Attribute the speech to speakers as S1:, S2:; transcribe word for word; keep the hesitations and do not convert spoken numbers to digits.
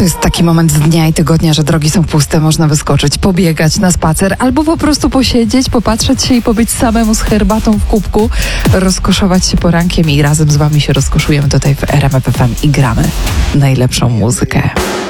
S1: To jest taki moment dnia i tygodnia, że drogi są puste, można wyskoczyć, pobiegać na spacer albo po prostu posiedzieć, popatrzeć się i pobyć samemu z herbatą w kubku, rozkoszować się porankiem i razem z wami się rozkoszujemy tutaj w R M F F M i gramy najlepszą muzykę.